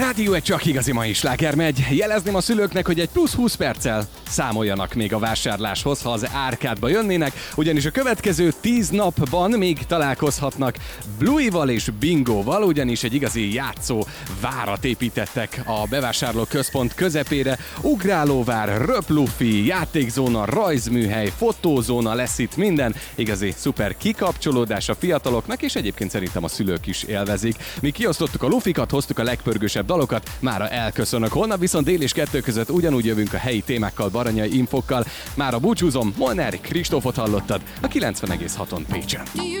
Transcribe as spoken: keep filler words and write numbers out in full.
Rádió egy csak igazi mai sláger megy. Jelezném a szülőknek, hogy egy plusz húsz perccel számoljanak még a vásárláshoz, ha az árkádba jönnének, ugyanis a következő tíz napban még találkozhatnak Bluey-val és Bingóval, ugyanis egy igazi játszó várat építettek a bevásárló központ közepére. Ugrálóvár, röplufi, játékzóna, rajzműhely, fotózóna lesz itt minden. Igazi szuper kikapcsolódás a fiataloknak, és egyébként szerintem a szülők is élvezik. Mi kiosztottuk a lufikat, hoztuk a legpörgősebb dalokat, mára elköszönök. Holnap viszont dél és kettő között ugyanúgy jövünk a helyi témákkal, baranyai infokkal. Mára búcsúzom, Molnár Kristófot hallottad a kilencven egész haton Pécsen.